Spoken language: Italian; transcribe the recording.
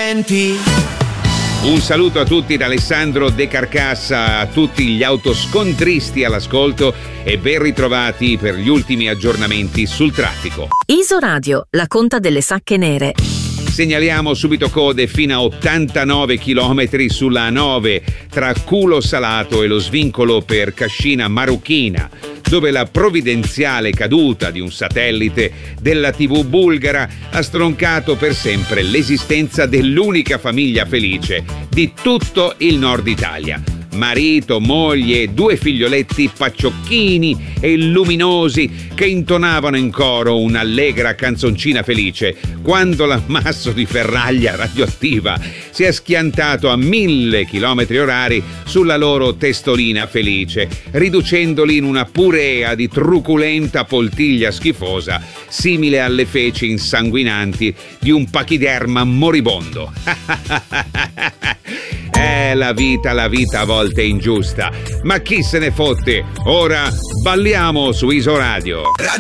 senti? Un saluto a tutti da Alessandro De Carcassa, a tutti gli autoscontristi all'ascolto e ben ritrovati per gli ultimi aggiornamenti sul traffico. Isoradio, la conta delle sacche nere. Segnaliamo subito code fino a 89 km sulla A9 tra Culo Salato e lo svincolo per Cascina Marruchina, dove la provvidenziale caduta di un satellite della TV bulgara ha stroncato per sempre l'esistenza dell'unica famiglia felice di tutto il nord Italia. Marito, moglie, 2 figlioletti pacciocchini e luminosi che intonavano in coro un'allegra canzoncina felice quando l'ammasso di ferraglia radioattiva si è schiantato a 1000 km/h sulla loro testolina felice, riducendoli in una purea di truculenta poltiglia schifosa simile alle feci insanguinanti di un pachiderma moribondo. La vita a volte è ingiusta, ma chi se ne fotte? Ora balliamo su Isoradio.